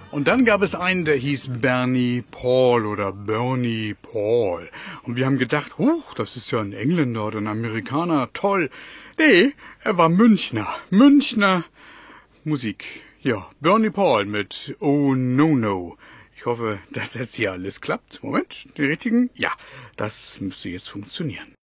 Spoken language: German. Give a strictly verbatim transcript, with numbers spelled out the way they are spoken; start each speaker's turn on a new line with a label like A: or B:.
A: Und dann gab es einen, der hieß Bernie Paul oder Bernie Paul. Und wir haben gedacht, huch, das ist ja ein Engländer oder ein Amerikaner, toll. Nee, er war Münchner. Münchner Musik. Ja, Bernie Paul mit Oh No No. Ich hoffe, dass das hier alles klappt. Moment, die richtigen? Ja, das müsste jetzt funktionieren.